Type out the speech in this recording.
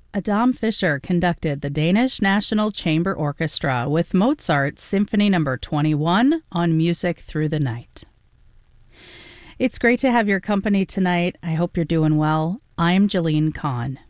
Adam Fischer conducted the Danish National Chamber Orchestra with Mozart's Symphony No. 21 on Music Through the Night. It's great to have your company tonight. I hope you're doing well. I'm Jalene Kahn.